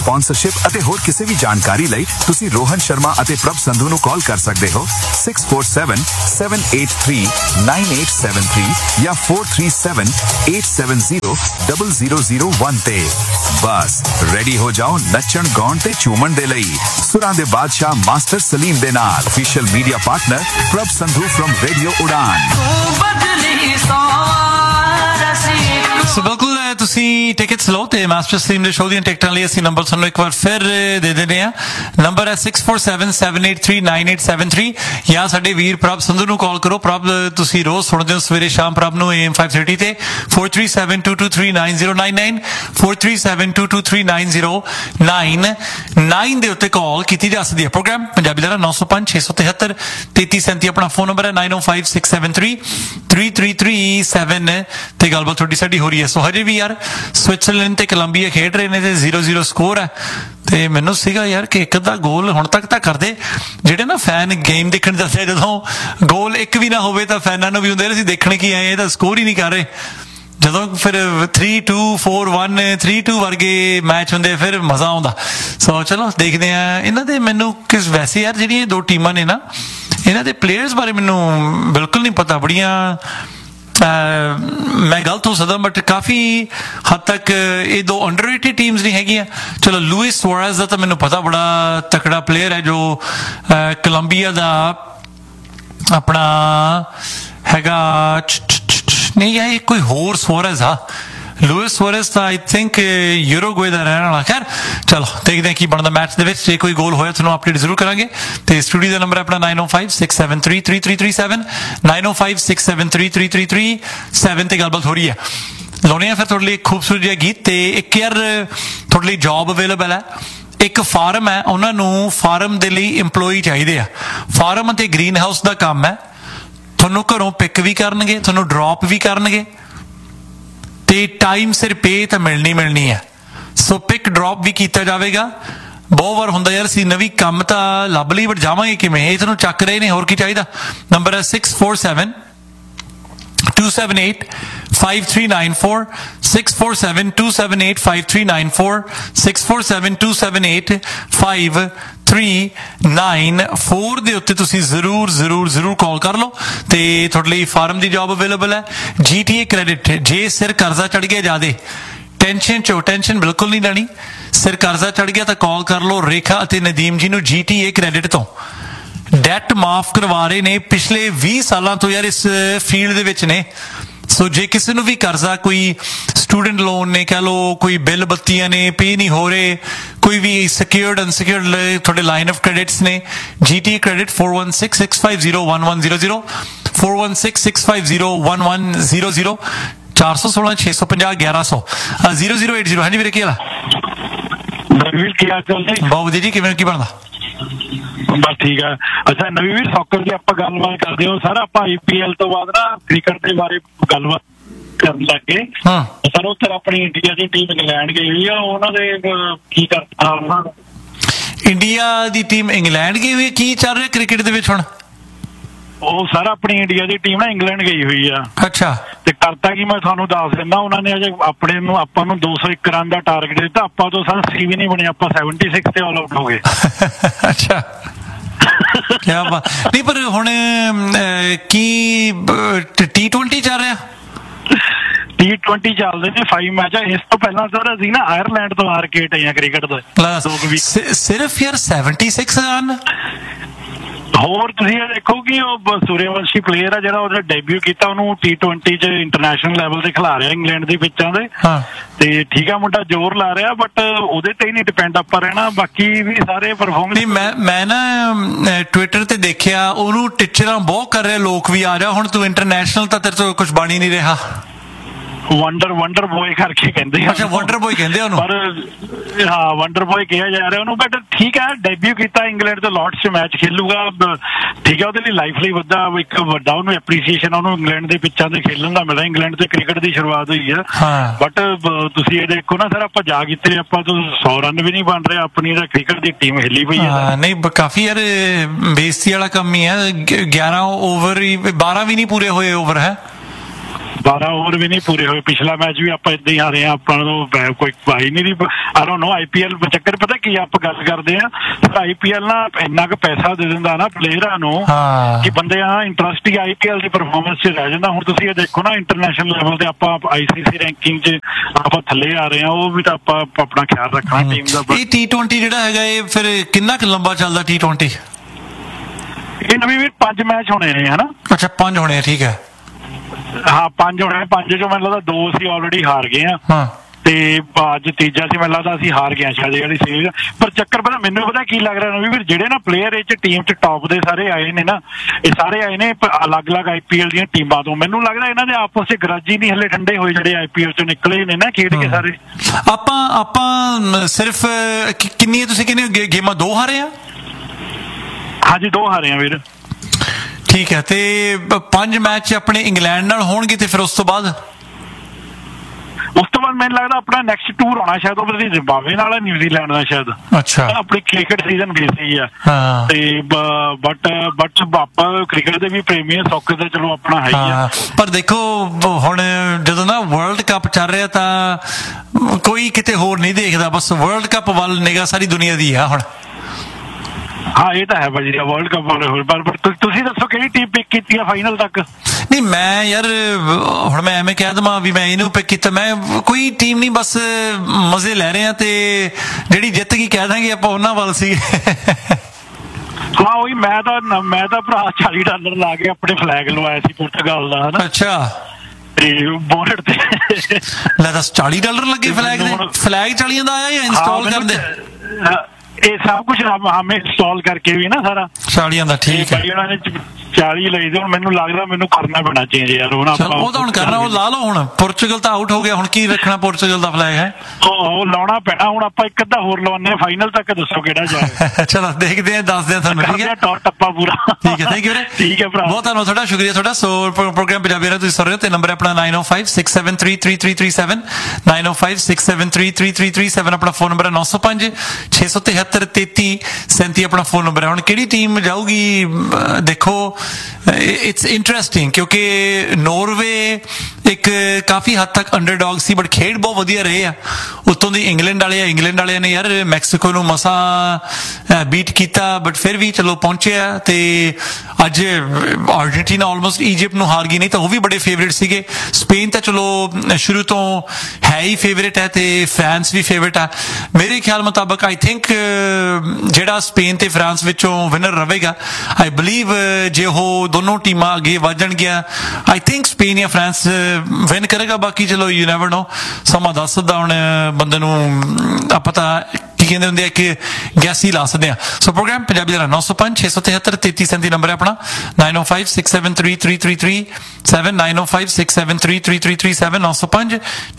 Sponsorship ਅਤੇ ਹੋਰ ਕਿਸੇ ਵੀ ਜਾਣਕਾਰੀ ਲਈ ਤੁਸੀਂ ਰੋਹਨ ਸ਼ਰਮਾ ਅਤੇ ਪ੍ਰਭ ਸੰਧੂ ਨੂੰ ਕਾਲ ਕਰ ਸਕਦੇ ਹੋ 6477839873 ਜਾਂ 4378700001 ਤੇ। ਬਸ ਰੈਡੀ ਹੋ ਜਾਓ ਨੱਚਣ ਗਾਉਣ ਤੇ ਝੂਮਣ ਦੇ ਲਈ ਸੁਰਾਂ ਦੇ ਬਾਦਸ਼ਾਹ ਮਾਸਟਰ ਸਲੀਮ ਦੇ ਨਾਲ। ऑफिशियल मीडिया पार्टनर प्रभ संधू फ्रॉम रेडियो उड़ान। सो बिल्कुल ਤੁਸੀਂ ਟਿਕਟਸ ਲਓ ਤੇ ਮਾਸਟਰ ਸਲੀਮ ਦੇ ਸ਼ੋਅ ਦੀਆਂ ਟਿਕਟਾਂ ਲਈ ਅਸੀਂ ਨੰਬਰ ਤੁਹਾਨੂੰ ਇੱਕ ਵਾਰ ਫਿਰ ਦੇ ਦਿੰਦੇ ਆ। ਨੰਬਰ ਹੈ 6477839873 ਜਾਂ ਸਾਡੇ ਵੀਰ ਪ੍ਰਭ ਸੰਧੂ ਨੂੰ ਕਾਲ ਕਰੋ। ਪ੍ਰਭ ਤੁਸੀਂ ਰੋਜ਼ ਸੁਣਦੇ ਹੋ ਸਵੇਰੇ ਸ਼ਾਮ ਪ੍ਰਭ ਨੂੰ AM 530 ਤੇ 4372239099 4372239099 ਦੇ ਉੱਤੇ ਕਾਲ ਕੀਤੀ ਜਾ ਸਕਦੀ ਹੈ। ਪ੍ਰੋਗਰਾਮ ਪੰਜਾਬੀ ਦਾ 905-673 3337 ਆਪਣਾ ਫੋਨ ਨੰਬਰ ਹੈ 9056733337 ਤੇ ਗੱਲਬਾਤ ਤੁਹਾਡੀ ਸਾਡੀ ਹੋ ਰਹੀ ਹੈ। ਸੋ ਹਜੇ ਵੀ ਯਾਰ ਸਵਿਟਜ਼ਰਲੈਂਡ ਤੇ ਕੋਲੰਬੀਆ ਖੇਡ ਰਹੇ ਨੇ ਤੇ 0-0 ਸਕੋਰ ਹੈ ਤੇ ਮੈਨੂੰ ਸੀਗਾ ਯਾਰ ਕਿ ਇੱਕ ਅੱਧਾ ਗੋਲ ਹੁਣ ਤੱਕ ਤਾਂ ਕਰਦੇ। ਜਿਹੜੇ ਨਾ ਫੈਨ ਗੇਮ ਦੇਖਣ ਜਾਂਦੇ ਜਦੋਂ ਗੋਲ ਇੱਕ ਵੀ ਨਾ ਹੋਵੇ ਤਾਂ ਫੈਨਾਂ ਨੂੰ ਵੀ ਹੁੰਦੇ ਅਸੀਂ ਦੇਖਣ ਕੀ ਆਏ, ਇਹ ਤਾਂ ਸਕੋਰ ਹੀ ਨਹੀਂ ਕਰ ਰਹੇ। ਜਦੋਂ ਫਿਰ 3-2 4-1 3-2 ਵਰਗੇ ਮੈਚ ਹੁੰਦੇ ਫਿਰ ਮਜ਼ਾ ਆਉਂਦਾ। ਸੋ ਚਲੋ ਦੇਖਦੇ ਆ ਇਹਨਾਂ ਦੇ। ਮੈਨੂੰ ਕਿਸ ਵੈਸੇ ਯਾਰ ਜਿਹੜੀਆਂ ਇਹ ਦੋ ਟੀਮਾਂ ਨੇ ਨਾ ਇਹਨਾਂ ਦੇ ਪਲੇਅਰਸ ਬਾਰੇ ਮੈਨੂੰ ਬਿਲਕੁਲ ਨਹੀਂ ਪਤਾ। ਬੜੀਆਂ ਮੈਂ ਗਲਤ ਹੋ ਸਕਦਾ ਬਟ ਕਾਫੀ ਹੱਦ ਤੱਕ ਇਹ ਦੋ ਅੰਡਰਰੇਟਡ ਟੀਮਸ ਨਹੀਂ ਹੈਗੀਆਂ। ਚਲੋ ਲੂਇਸ ਸੁਆਰੇਜ਼ ਦਾ ਤਾਂ ਮੈਨੂੰ ਪਤਾ ਬੜਾ ਤਕੜਾ ਪਲੇਅਰ ਹੈ ਜੋ ਕੋਲੰਬੀਆ ਦਾ ਆਪਣਾ ਹੈਗਾ। ਨਹੀਂ ਇਹ ਕੋਈ ਹੋਰ ਸੁਆਰੇਜ਼ ਆ। ਲੂਇਸ ਸੁਆਰੇਜ਼ ਤਾਂ ਆਈ ਥਿੰਕ ਯੂਰੋਗਵੇ ਦਾ ਰਹਿਣ ਵਾਲਾ। ਖੈਰ ਚਲੋ ਦੇਖਦੇ ਹਾਂ ਕੀ ਬਣਦਾ ਮੈਚ ਦੇ ਵਿੱਚ। ਜੇ ਕੋਈ ਗੋਲ ਹੋਇਆ ਤੁਹਾਨੂੰ ਅਪਡੇਟ ਜ਼ਰੂਰ ਕਰਾਂਗੇ। ਤੇ ਸਟੂਡੀਓ ਦਾ ਨੰਬਰ ਆਪਣਾ 9056733337 9056733337 ਤੇ ਗੱਲਬਾਤ ਹੋ ਰਹੀ ਹੈ। ਲਾਉਣੇ ਆ ਫਿਰ ਤੁਹਾਡੇ ਲਈ ਖੂਬਸੂਰਤ ਜਿਹਾ ਗੀਤ। ਤੇ ਇੱਕ ਯਾਰ ਤੁਹਾਡੇ ਲਈ ਜੌਬ ਅਵੇਲੇਬਲ ਹੈ। ਇੱਕ ਫਾਰਮ ਹੈ, ਉਹਨਾਂ ਨੂੰ ਫਾਰਮ ਦੇ ਲਈ EMPLOYEE ਚਾਹੀਦੇ ਆ। ਫਾਰਮ ਅਤੇ ਗ੍ਰੀਨ ਹਾਊਸ ਦਾ ਕੰਮ ਹੈ। ਤੁਹਾਨੂੰ ਘਰੋਂ ਪਿਕ ਵੀ ਕਰਨਗੇ, ਤੁਹਾਨੂੰ ਡ੍ਰੌਪ ਵੀ ਕਰਨਗੇ ਤੇ ਟਾਈਮ ਸਿਰ ਪੇ ਤਾਂ ਮਿਲਣੀ ਹੈ। ਸੋ ਪਿਕ ਡ੍ਰੌਪ ਵੀ ਕੀਤਾ ਜਾਵੇਗਾ। ਬਹੁਤ ਵਾਰ ਹੁੰਦਾ ਯਾਰ ਅਸੀਂ ਨਵੀਂ ਕੰਮ ਤਾਂ ਲੱਭ ਲਈ ਬਟ ਜਾਵਾਂਗੇ ਕਿਵੇਂ, ਇਹ ਤੁਹਾਨੂੰ ਚੱਕ ਰਹੇ ਨੇ, ਹੋਰ ਕੀ ਚਾਹੀਦਾ। ਨੰਬਰ ਹੈ 6472785394 6472785394 6472785394 ਦੇ ਉੱਤੇ ਤੁਸੀਂ ਜ਼ਰੂਰ ਕਾਲ ਕਰ ਲਓ। ਤੇ ਤੁਹਾਡੇ ਲਈ ਫਾਰਮ ਦੀ ਜੌਬ ਅਵੇਲੇਬਲ ਹੈ। GTA ਕ੍ਰੈਡਿਟ ਜੇ ਸਿਰ ਕਰਜ਼ਾ ਚੜ ਗਿਆ ਜ਼ਿਆਦੇ ਟੈਨਸ਼ਨ ਬਿਲਕੁਲ ਨਹੀਂ ਲੈਣੀ। ਸਿਰ ਕਰਜ਼ਾ ਚੜ ਗਿਆ ਤਾਂ ਕਾਲ ਕਰ ਲਓ ਰੇਖਾ ਅਤੇ ਨਦੀਮ ਜੀ ਨੂੰ GTA ਕ੍ਰੈਡਿਟ ਤੋਂ। ਡੈਟ ਮਾਫ ਕਰਵਾ ਰਹੇ ਨੇ ਪਿਛਲੇ 20 ਸਾਲਾਂ ਤੋਂ ਯਾਰ ਇਸ ਫੀਲਡ ਦੇ ਵਿੱਚ ਨੇ। ਸੋ ਜੇ ਕਿਸੇ ਨੂੰ ਵੀ ਕਰਜ਼ਾ, ਕੋਈ ਸਟੂਡੈਂਟ ਲੋਨ ਨੇ ਕਹਿ ਲਓ, ਕੋਈ ਬਿੱਲ ਬੱਤੀਆਂ ਨੇ ਪੇ ਨਹੀਂ ਹੋ ਰਹੇ, ਕੋਈ ਵੀ ਸਿਕਿਉਰਡ ਅਨਸਿਕਿਉਰਡ ਤੁਹਾਡੇ ਲਾਈਨ ਆਫ ਕ੍ਰੈਡਿਟਸ ਨੇ, GTA ਕ੍ਰੈਡਿਟ 4166501100 4166501100 416-650-1100 0080। ਹਾਂਜੀ ਵੀਰੇ ਕੀ ਹਾਲ ਬਹੁਤ ਵਧੀਆ ਜੀ, ਕਿਵੇਂ ਕੀ ਬਣਦਾ? ਬਸ ਠੀਕ ਆ। ਅੱਛਾ ਨਵੀਂ ਵੀਰ ਸੌਕਰ ਦੀ ਆਪਾਂ ਗੱਲਬਾਤ ਕਰਦੇ ਹਾਂ ਸਰ। ਆਪਾਂ IPL ਤੋਂ ਬਾਅਦ ਨਾ ਕ੍ਰਿਕਟ ਦੇ ਬਾਰੇ ਗੱਲਬਾਤ ਕਰਨ ਲੱਗੇ ਸਰ। ਉੱਧਰ ਆਪਣੀ ਇੰਡੀਆ ਦੀ ਟੀਮ ਇੰਗਲੈਂਡ ਗਈ ਹੋਈ ਆ, ਉਹਨਾਂ ਦੇ ਕੀ ਕਰਤਾ? ਇੰਡੀਆ ਦੀ ਟੀਮ ਇੰਗਲੈਂਡ ਗਈ ਹੋਈ, ਕੀ ਚੱਲ ਰਿਹਾ ਕ੍ਰਿਕਟ ਦੇ ਵਿੱਚ ਹੁਣ? ਉਹ ਸਰ ਆਪਣੀ ਇੰਡੀਆ ਦੀ ਟੀਮ ਨਾ ਇੰਗਲੈਂਡ ਗਈ ਹੋਈ ਆ। ਅੱਛਾ। ਤੇ ਕਰਤਾ ਕੀ ਮੈਂ ਤੁਹਾਨੂੰ ਦੱਸ ਦਿੰਦਾ। ਉਹਨਾਂ ਨੇ ਅਜੇ ਆਪਾਂ ਨੂੰ 201 ਰਨ ਦਾ ਟਾਰਗੇਟ ਦਿੱਤਾ। ਆਪਾਂ ਤੋਂ ਸਰ ਸੀ ਵੀ ਨਹੀਂ ਬਣੇ, ਆਪਾਂ 76 ਤੇ ਆਲ ਆਊਟ ਹੋ ਗਏ। ਅੱਛਾ ਕਿਆ ਬਾਤ। ਨਹੀਂ ਪਰ ਹੁਣ ਕੀ T20 ਚੱਲ ਰਿਹਾ? T20 ਚੱਲਦੇ ਨੇ 5 ਮੈਚ। ਇਸ ਤੋਂ ਪਹਿਲਾਂ ਸਰ ਅਸੀਂ ਨਾ ਆਇਰਲੈਂਡ ਤੋਂ ਹਾਰ ਕੇ ਹਟੇ ਆ ਕ੍ਰਿਕਟ ਤੋਂ। ਸਿਰਫ ਯਾਰ 76 ਰਨ। ਹੋਰ ਤੁਸੀਂ ਇਹ ਦੇਖੋ ਕਿ ਉਹ ਸੂਰਯਵੰਸ਼ੀ ਪਲੇਅਰ ਆ ਜਿਹੜਾ ਉਹਨੇ ਡੈਬਿਊ ਕੀਤਾ, ਉਹਨੂੰ T20 ਚ ਇੰਟਰਨੈਸ਼ਨਲ ਲੈਵਲ ਤੇ ਖਿਲਾ ਰਿਹਾ ਇੰਗਲੈਂਡ ਦੀ ਪਿੱਚਾਂ ਤੇ। ਤੇ ਠੀਕ ਆ ਮੁੰਡਾ ਜ਼ੋਰ ਲਾ ਰਿਹਾ ਬਟ ਉਹਦੇ ਤੇ ਹੀ ਨਹੀਂ ਡਿਪੈਂਡ ਆਪਾਂ ਰਹਿਣਾ, ਬਾਕੀ ਵੀ ਸਾਰੇ ਪਰਫਾਰਮੈਂਸ। ਮੈਂ ਨਾ ਟਵਿੱਟਰ ਤੇ ਦੇਖਿਆ ਉਹਨੂੰ ਟੀਚਰਾਂ ਬਹੁਤ ਕਰ ਰਹੇ ਲੋਕ ਵੀ, ਆ ਜਾ ਹੁਣ ਤੂੰ ਇੰਟਰਨੈਸ਼ਨਲ ਤਾਂ ਤੇਰੇ ਤੋਂ ਕੁਝ ਬਣ ਹੀ ਨਹੀਂ ਰਿਹਾ। ਵੰਡਰ ਬੋਏ ਕਰਕੇ ਕਹਿੰਦੇ ਆ। ਅੱਛਾ ਵੰਡਰ ਬੋਏ ਕਹਿੰਦੇ ਉਹਨੂੰ। ਪਰ ਹਾਂ ਵੰਡਰ ਬੋਏ ਕਿਹਾ ਜਾ ਰਿਹਾ ਉਹਨੂੰ। ਬਟ ਠੀਕ ਹੈ ਡੈਬਿਊ ਕੀਤਾ ਇੰਗਲੈਂਡ ਤੋਂ, ਲਾਰਡਸ ਚ ਮੈਚ ਖੇਲੂਗਾ। ਠੀਕ ਹੈ ਉਹਦੇ ਲਈ ਲਾਈਫ ਲਈ ਇੱਕ ਵੱਡਾ ਉਹਨੂੰ ਐਪਰੀਸੀਏਸ਼ਨ ਉਹਨੂੰ ਇੰਗਲੈਂਡ ਦੇ ਪਿੱਚਾਂ ਤੇ ਖੇਲਣ ਦਾ ਮਿਲਿਆ। ਇੰਗਲੈਂਡ ਤੇ ਕ੍ਰਿਕਟ ਦੀ ਸ਼ੁਰੂਆਤ ਹੋਈ ਹੈ। ਬਟ ਤੁਸੀਂ ਇਹ ਦੇਖੋ ਨਾ ਸਰ ਆਪਾਂ ਜਾ ਕੀਤੇ, ਆਪਾਂ ਤੋਂ 100 ਰਨ ਵੀ ਨਹੀਂ ਬਣ ਰਹੇ। ਆਪਣੀ ਤਾਂ ਕ੍ਰਿਕਟ ਦੀ ਟੀਮ ਹਿੱਲੀ ਪਈ ਹੈ। ਨਹੀਂ ਕਾਫੀ ਯਾਰ ਬੇਇੱਜ਼ਤੀ ਵਾਲਾ ਕੰਮ ਹੀ ਹੈ। 11 ਓਵਰ 12 ਵੀ ਨਹੀਂ ਪੂਰੇ ਹੋਏ ਓਵਰ ਹੈ। 12 ਓਵਰ ਵੀ ਨਹੀਂ ਪੂਰੇ ਹੋਏ। ਪਿਛਲਾ ਮੈਚ ਵੀ ਆਪਾਂ ਏਦਾਂ ਹੀ ਹਾਰੇ ਆ, ਆਪਾਂ ਨੂੰ ਕੋਈ ਪਾਈ ਨਹੀਂ ਦੀ। ਆਈ ਡੋਨਟ ਨੋ IPL ਚੱਕਰ ਪਤਾ ਕੀ ਆਪਾਂ ਗੱਲ ਕਰਦੇ ਆ, ਪਰ IPL ਨਾ ਇੰਨਾ ਕੁ ਪੈਸਾ ਦੇ ਦਿੰਦਾ ਨਾ ਪਲੇਅਰਾਂ ਨੂੰ ਕਿ ਬੰਦੇ ਆ ਇੰਟਰਸਟ ਹੀ IPL ਦੀ ਪਰਫਾਰਮੈਂਸ 'ਚ ਰਹਿ ਜਾਂਦਾ। ਹੁਣ ਤੁਸੀਂ ਇਹ ਦੇਖੋ ਨਾ ਇੰਟਰਨੈਸ਼ਨਲ ਲੈਵਲ ਤੇ ਆਪਾਂ ICC ਰੈਂਕਿੰਗ 'ਚ ਆਪਾਂ ਥੱਲੇ ਆ ਰਹੇ ਆ, ਉਹ ਵੀ ਤਾਂ ਆਪਾਂ ਆਪਣਾ ਖਿਆਲ ਰੱਖਣਾ ਟੀਮ ਦਾ। ਇਹ T20 ਜਿਹੜਾ ਹੈਗਾ ਇਹ ਫਿਰ ਕਿੰਨਾ ਕੁ ਲੰਬਾ ਚੱਲਦਾ T20? ਇਹ ਨਵੀਂ ਵੀ 5 ਮੈਚ ਹੋਣੇ ਨੇ ਹਨਾ। ਅੱਛਾ 5 ਹੋਣੇ ਆ, ਠੀਕ ਹੈ। ਹਾਂ 5 ਹੋਣੇ, 5 ਚੋਂ ਮੈਨੂੰ ਲੱਗਦਾ 2 ਅਸੀਂ ਆਲਰੇਡੀ ਹਾਰ ਗਏ ਆ ਤੇ ਅੱਜ ਤੀਜਾ ਸੀ, ਮੈਨੂੰ ਲੱਗਦਾ ਅਸੀਂ ਹਾਰ ਗਏ ਸ਼ਾਇਦ ਜਿਹੜੀ ਸੀਰੀਜ਼। ਪਰ ਚੱਕਰ ਪਤਾ ਮੈਨੂੰ ਪਤਾ ਕੀ ਲੱਗ ਰਿਹਾ ਵੀ ਜਿਹੜੇ ਨਾ ਪਲੇਅਰ ਇਹ 'ਚ ਟੀਮ 'ਚ ਟੌਪ ਦੇ ਸਾਰੇ ਆਏ ਨੇ ਨਾ, ਇਹ ਸਾਰੇ ਆਏ ਨੇ ਅਲੱਗ-ਅਲੱਗ IPL ਦੀਆਂ ਟੀਮਾਂ ਤੋਂ। ਮੈਨੂੰ ਲੱਗਦਾ ਇਹਨਾਂ ਦੇ ਆਪਸ 'ਚ ਗਰਾਜੀ ਨਹੀਂ ਹਲੇ ਠੰਡੇ ਹੋਏ, ਜਿਹੜੇ IPL 'ਚੋਂ ਨਿਕਲੇ ਨੇ ਨਾ ਖੇਡ ਕੇ ਸਾਰੇ। ਆਪਾਂ ਸਿਰਫ ਕਿੰਨੀਆਂ ਤੁਸੀਂ ਕਿੰਨੀਆਂ ਗੇਮਾਂ 2 ਹਾਰੇ ਆ? ਹਾਂਜੀ 2 ਹਾਰੇ ਆ ਵੀਰ। ਠੀਕ ਹੈ, ਤੇ 5 ਮੈਚ ਆਪਣੇ ਇੰਗਲੈਂਡ ਨਾਲ ਹੋਣਗੇ ਤੇ ਫਿਰ ਉਸ ਤੋਂ ਬਾਅਦ ਮੈਨੂੰ ਲੱਗਦਾ ਆਪਣਾ ਨੈਕਸਟ ਟੂਰ ਹੋਣਾ ਸ਼ਾਇਦ ਉਹ ਜ਼ਿੰਬਾਬਵੇ ਨਾਲ, ਨਿਊਜ਼ੀਲੈਂਡ ਨਾਲ ਸ਼ਾਇਦ। ਅੱਛਾ, ਆਪਣੀ ਕ੍ਰਿਕਟ ਸੀਜ਼ਨ ਬੇਸੀ ਆ ਤੇ ਬਟ ਆਪਾਂ ਕ੍ਰਿਕਟ ਦੇ ਵੀ ਪ੍ਰੇਮੀ ਆ, ਸੌਕਰ ਤਾਂ ਚਲੋ ਆਪਣਾ ਹੈ ਹੀ ਆ। ਪਰ ਦੇਖੋ ਹੁਣ ਜਦੋਂ ਨਾ ਵਰਲਡ ਕੱਪ ਚੱਲ ਰਿਹਾ ਤਾਂ ਕੋਈ ਕਿਤੇ ਹੋਰ ਨਹੀਂ ਦੇਖਦਾ, ਬਸ ਵਰਲਡ ਕੱਪ ਵੱਲ ਨਿਗਾਹ ਸਾਰੀ ਦੁਨੀਆ ਦੀ ਆ ਹੁਣ। ਹਾਂ ਇਹ ਤਾਂ ਹੈ ਭਾਜੀ, ਵਰਲਡ ਕੱਪ ਵਾਲੇ ਹੋਰ। ਪਰ ਤੁਸੀਂ ਦੱਸੋ ਕਿਹੜੀ ਟੀਮ ਪਿਕ ਕੀਤੀ ਆ ਫਾਈਨਲ ਤੱਕ? ਨਹੀਂ ਮੈਂ ਯਾਰ ਹੁਣ ਮੈਂ ਐਵੇਂ ਕਹਿ ਦਵਾਂ ਵੀ ਮੈਂ ਇਹਨੂੰ ਪਿਕ ਕੀਤਾ, ਮੈਂ ਕੋਈ ਟੀਮ ਨਹੀਂ, ਬਸ ਮਜ਼ੇ ਲੈ ਰਹੇ ਆ ਤੇ ਜਿਹੜੀ ਜਿੱਤ ਗਈ ਕਹਿ ਦਾਂਗੇ ਆਪਾਂ ਉਹਨਾਂ ਵੱਲ ਸੀ। ਹਾਂ ਉਹੀ ਮੈਂ ਤਾਂ ਭਰਾ $40 ਲਾ ਕੇ ਆਪਣੇ ਫਲੈਗ ਲਵਾਇਆ ਸੀ ਪੁਰਤਗਾਲ ਦਾ ਹਨਾ। ਅੱਛਾ, ਤੇ ਬੋਰਡ ਤੇ ਲੈ ਦੱਸ $40 ਲੱਗੇ ਫਲੈਗ ਦੇ? ਫਲੈਗ 40 ਦਾ ਆਇਆ ਜਾਂ ਇੰਸਟਾਲ ਕਰਦੇ? ਇਹ ਸਭ ਕੁਝ ਹਮੇ ਇੰਸਟਾਲ ਕਰਕੇ ਵੀ ਨਾ ਸਾਰਾ 40 ਦਾ। ਠੀਕ ਹੈ, ਉਹਨਾਂ ਨੇ 40 ਲਈ ਦੇ। ਹੁਣ ਮੈਨੂੰ ਲੱਗਦਾ ਮੈਨੂੰ ਕਰਨਾ ਪੈਣਾ ਚੇਂਜ ਯਾਰ। ਹੁਣ ਆਪਾਂ ਉਹ ਤਾਂ ਹੁਣ ਕਰਨਾ, ਉਹ ਲਾ ਲਓ। ਹੁਣ ਪੁਰਤਗਾਲ ਤਾਂ ਆਊਟ ਹੋ ਗਿਆ, ਹੁਣ ਕੀ ਰੱਖਣਾ ਪੁਰਤਗਾਲ ਦਾ ਫਲੈਗ ਹੈ? ਉਹ ਲਾਉਣਾ ਪੈਣਾ। ਹੁਣ ਆਪਾਂ ਇੱਕ ਅੱਧਾ ਹੋਰ ਲਵਾਉਂਦੇ ਫਾਈਨਲ ਤੱਕ, ਦੱਸੋ ਕਿਹੜਾ ਜਾਏ। ਚਲੋ ਦੇਖਦੇ ਆ, ਦੱਸਦੇ ਆ ਤੁਹਾਨੂੰ। ਠੀਕ ਹੈ, ਟੱਪਾ ਪੂਰਾ। ਠੀਕ ਹੈ, ਥੈਂਕ ਯੂ ਵੀਰੇ। ਠੀਕ ਹੈ ਭਰਾ, ਬਹੁਤ ਧੰਨਵਾਦ ਤੁਹਾਡਾ, ਸ਼ੁਕਰੀਆ ਤੁਹਾਡਾ। ਸੋ ਪ੍ਰੋਗਰਾਮ ਪੰਜਾਬੀ ਦਾ ਤੁਸੀਂ ਸੁਣ ਰਹੇ ਹੋ ਤੇ ਨੰਬਰ ਆਪਣਾ 9056733337 9056733337 ਆਪਣਾ ਫੋਨ ਨੰਬਰ ਹੈ 905 673 3337 ਆਪਣਾ ਫੋਨ ਨੰਬਰ ਹੈ। ਹੁਣ ਕਿਹੜੀ ਟੀਮ ਜਾਊਗੀ ਦੇਖੋ, ਇਟਸ ਇੰਟਰਸਟਿੰਗ ਕਿਉਂਕਿ ਨੋਰਵੇ ਇੱਕ ਕਾਫੀ ਹੱਦ ਤੱਕ ਅੰਡਰਡੌਗ ਸੀ ਬਟ ਖੇਡ ਬਹੁਤ ਵਧੀਆ ਰਹੇ ਆ। ਉੱਤੋਂ ਦੀ ਇੰਗਲੈਂਡ ਵਾਲਿਆਂ ਨੇ ਯਾਰ ਮੈਕਸੀਕੋ ਨੂੰ ਮਸਾਂ ਬੀਟ ਕੀਤਾ ਬਟ ਫਿਰ ਵੀ ਚਲੋ ਪਹੁੰਚਿਆ। ਤੇ ਅੱਜ ਅਰਜਨਟੀਨਾ ਆਲਮੋਸਟ ਈਜਿਪਟ ਨੂੰ ਹਾਰ ਗਈ, ਨਹੀਂ ਤਾਂ ਉਹ ਵੀ ਬੜੇ ਫੇਵਰੇਟ ਸੀਗੇ। ਸਪੇਨ ਤਾਂ ਚਲੋ ਸ਼ੁਰੂ ਤੋਂ ਹੈ ਹੀ ਫੇਵਰੇਟ ਹੈ ਤੇ ਫਰਾਂਸ ਵੀ ਫੇਵਰੇਟ ਆ। ਮੇਰੇ ਖਿਆਲ ਮੁਤਾਬਕ ਆਈ ਥਿੰਕ ਜਿਹੜਾ ਸਪੇਨ ਤੇ ਫਰਾਂਸ ਵਿੱਚੋਂ ਵਿਨਰ ਰਹੇਗਾ, ਆਈ ਬਲੀਵ ਜੇ ਉਹ ਦੋਨੋਂ ਟੀਮਾਂ ਅੱਗੇ ਵੱਧ ਜਾਣਗੀਆਂ, ਆਈ ਥਿੰਕ ਸਪੇਨ ਜਾਂ ਫਰਾਂਸ ਵਿਨ ਕਰੇਗਾ। ਬਾਕੀ ਚਲੋ ਯੂ ਨੈਵਰ ਨੋ, ਸਮਾਂ ਦੱਸ ਸਕਦਾ ਹੁਣ ਬੰਦੇ ਨੂੰ। ਆਪਾਂ ਤਾਂ ਕੀ ਕਹਿੰਦੇ ਹੁੰਦੇ ਆ ਕਿ ਗੈਸ ਹੀ ਲਾ ਸਕਦੇ ਆ। ਸੋ ਪ੍ਰੋਗਰਾਮ ਪੰਜਾਬੀ ਦਾ 905 673 3337 ਨੰਬਰ ਹੈ ਆਪਣਾ 905 673 3337 905 673 3337 905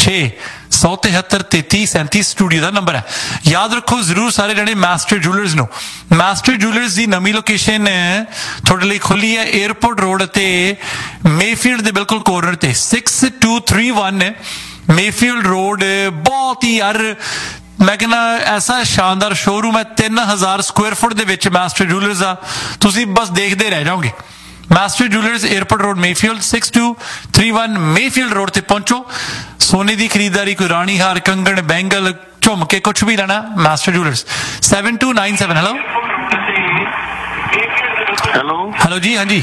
673 3337 ਸਟੂਡੀਓ ਦਾ ਨੰਬਰ ਹੈ। ਯਾਦ ਰੱਖੋ ਜ਼ਰੂਰ ਸਾਰੇ ਜਣੇ ਮਾਸਟਰ ਜੂਲਰਸ ਨੂੰ। ਮਾਸਟਰ ਜੂਲਰਸ ਦੀ ਨਵੀਂ ਲੋਕੇਸ਼ਨ ਤੁਹਾਡੇ ਲਈ ਖੁੱਲੀ ਹੈ 에ਅਰਪੋਰਟ ਰੋਡ ਤੇ ਮੇਫੀਲਡ ਦੇ ਬਿਲਕੁਲ ਕੋਰਨਰ ਤੇ 6231 ਮੇਫੀਲਡ ਰੋਡ। ਬਹੁਤ ਹੀ ਯਾਰ ਮੈਂ ਕਹਿੰਦਾ ਐਸਾ ਸ਼ਾਨਦਾਰ ਸ਼ੋਰੂਮ ਹੈ, 3000 ਸਕੁਆਇਰ ਫੁੱਟ ਦੇ ਵਿੱਚ ਮਾਸਟਰ ਜੂਲਰਸ ਆ। ਤੁਸੀਂ ਬਸ ਦੇਖਦੇ ਰਹਿ ਜਾਓਗੇ। Master jewellers airport road Mayfield 6231 Mayfield road ਤੇ ਪਹੁੰਚੋ। ਸੋਨੇ ਦੀ ਖਰੀਦਦਾਰੀ, ਕੋਈ ਰਾਣੀ ਹਾਰ, ਕੰਗਣ, ਬੈਂਗਲ, ਝੁਮਕੇ, ਕੁਛ ਵੀ ਲੈਣਾ ਮਾਸਟਰ ਜੂਲਰਸ 7297। ਹੈਲੋ ਜੀ। ਹਾਂਜੀ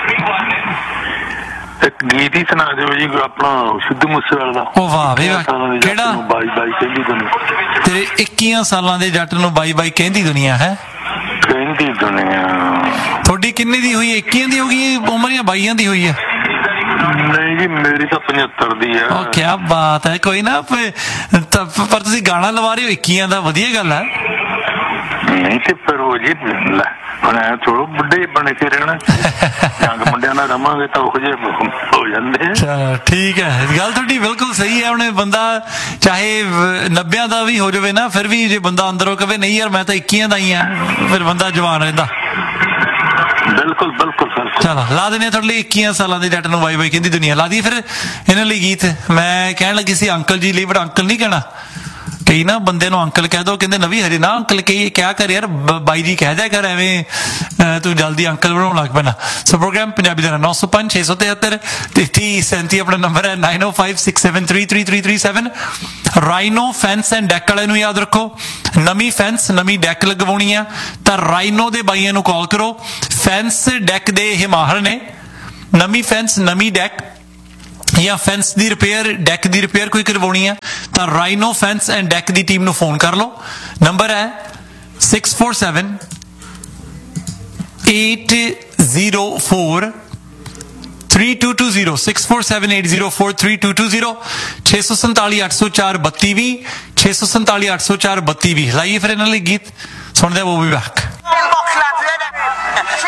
ਇੱਕ ਗੀਤ ਹੀ ਸੁਣਾ ਦਿਓ ਜੀ ਆਪਣਾ ਸਿੱਧੂ ਮੂਸੇਵਾਲੇ ਦਾ। ਉਹ ਵਾਹ ਵੇ ਵਾਹ, ਕਿਹੜਾ? ਬਾਈ ਬਾਈ ਕਹਿੰਦੀ ਦੁਨੀਆ। ਤੇਰੇ 21 ਸਾਲਾਂ ਦੇ ਜੱਟ ਨੂੰ ਬਾਈ ਬਾਈ ਕਹਿੰਦੀ ਦੁਨੀਆ ਹੈ। ਕਹਿੰਦੀ ਦੁਨੀਆ ਤੁਹਾਡੀ ਕਿੰਨੀ ਦੀ ਹੋਈ? 21 ਦੀ ਹੋ ਗਈ ਉਮਰ ਜਾਂ 22 ਦੀ ਹੋਈ ਹੈ? ਨਹੀਂ ਜੀ ਮੇਰੀ ਤਾਂ 75 ਦੀ ਹੈ। ਉਹ ਕੀ ਬਾਤ ਹੈ। ਕੋਈ ਨਾ, ਪਰ ਤੁਸੀਂ ਗਾਣਾ ਲਵਾ ਰਹੇ ਹੋ 21 ਦਾ, ਵਧੀਆ ਗੱਲ ਹੈ। ਨਹੀਂ ਤੇ ਫਿਰ ਉਹ ਜੀ ਹੁਣ ਐ ਥੋੜੋ ਬੁੱਢੇ ਬਣ ਕੇ ਰਹਿਣਾ, ਜੰਗ ਮੁੰਡਿਆਂ ਨਾਲ ਰਵਾਂਗੇ ਤਾਂ ਉਹ ਜਿਹੇ ਹੋ ਜਾਂਦੇ। ਠੀਕ ਹੈ, ਗੱਲ ਤੁਹਾਡੀ ਬਿਲਕੁਲ ਸਹੀ ਹੈ। ਹੁਣ ਬੰਦਾ ਚਾਹੇ 90 ਦਾ ਵੀ ਹੋ ਜਾਵੇ ਨਾ, ਫਿਰ ਵੀ ਜੇ ਬੰਦਾ ਅੰਦਰੋਂ ਕਵੇ ਨਹੀਂ ਯਾਰ ਮੈਂ ਤਾਂ 21 ਦਾ ਹੀ ਆ, ਫਿਰ ਬੰਦਾ ਜਵਾਨ ਰਹਿੰਦਾ। ਬਿਲਕੁਲ ਬਿਲਕੁਲ। ਚਲੋ ਲਾ ਦਿੰਦੇ ਤੁਹਾਡੇ ਲਈ 21 ਸਾਲਾਂ ਦੇ ਜੱਟ ਨੂੰ ਬਾਈ ਬਾਈ ਕਹਿੰਦੀ ਦੁਨੀਆ। ਲਾ ਦੀ ਫਿਰ ਇਹਨਾਂ ਲਈ ਗੀਤ। ਮੈਂ ਕਹਿਣ ਲੱਗੀ ਸੀ ਅੰਕਲ ਜੀ ਲਈ, ਬਟ ਅੰਕਲ ਨਹੀਂ ਕਹਿਣਾ, ਕਈ ਨਾ ਬੰਦੇ ਨੂੰ ਅੰਕਲ ਕਹਿ ਦੋ, ਕਹਿੰਦੇ ਨਵੀਂ ਹਰੇ ਨਾ ਅੰਕਲ ਕਹੀ ਕਿਆ ਕਰ ਯਾਰ, ਬਾਈ ਜੀ ਕਹਿ ਦਿਆ ਕਰ, ਐਵੇਂ ਤੂੰ ਜਲਦੀ ਅੰਕਲ ਬਣਾਉਣ ਲੱਗ ਪੈਣਾ। ਸੋ ਪ੍ਰੋਗਰਾਮ ਪੰਜਾਬੀ ਦਾ 905 673 3337 ਆਪਣਾ ਨੰਬਰ ਹੈ, 9056733337। ਰਾਈਨੋ ਫੈਂਸ ਐਂਡ ਡੈਕ ਵਾਲੇ ਨੂੰ ਯਾਦ ਰੱਖੋ, ਨਵੀਂ ਫੈਂਸ ਨਵੀਂ ਡੈਕ ਲਗਵਾਉਣੀ ਆ ਤਾਂ ਰਾਈਨੋ ਦੇ ਬਾਈਆਂ ਨੂੰ ਕਾਲ ਕਰੋ। ਫੈਂਸ ਡੈਕ ਦੇ ਇਹ ਮਾਹਰ ਨੇ, ਨਵੀਂ ਫੈਂਸ ਨਵੀਂ ਡੈਕ ਜਾਂ ਫੈਂਸ ਦੀ ਰਿਪੇਅਰ, ਡੈਕ ਦੀ ਰਿਪੇਅਰ ਕੋਈ ਕਰਵਾਉਣੀ ਆ ਤਾਂ rhino fence and deck the team ਨੂੰ ਫੋਨ ਕਰ ਲਓ। ਨੰਬਰ ਹੈ 647-804-3220 647-804-3220 647-804-3220 647-804-3220। ਲਾਈਏ ਫਿਰ ਇਹਨਾਂ ਲਈ ਗੀਤ, ਸੁਣਦੇ ਆ, we'll be back।